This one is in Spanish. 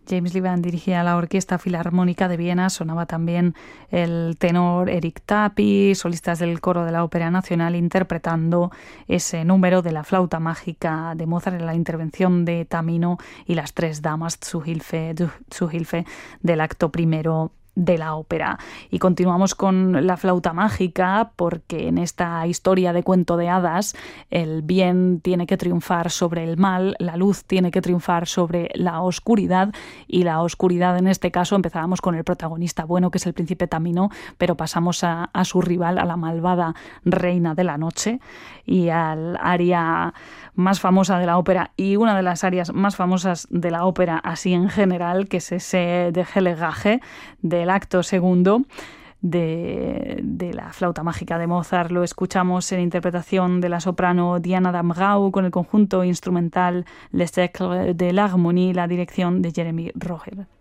James Liban dirigía la Orquesta Filarmónica de Viena, sonaba también el tenor Eric Tapi, solistas del coro de la Ópera Nacional interpretando ese número de la flauta mágica de Mozart en la intervención de Tamino y las tres damas zu Hilfe del acto primero de la ópera. Y continuamos con la flauta mágica porque en esta historia de cuento de hadas el bien tiene que triunfar sobre el mal, la luz tiene que triunfar sobre la oscuridad, y la oscuridad en este caso empezábamos con el protagonista bueno, que es el príncipe Tamino, pero pasamos a su rival, a la malvada reina de la noche, y al aria más famosa de la ópera y una de las arias más famosas de la ópera así en general, que es ese de Helligage del acto segundo de la flauta mágica de Mozart. Lo escuchamos en interpretación de la soprano Diana Damgau con el conjunto instrumental Le Cercle de l'Harmonie, la dirección de Jeremy Roger.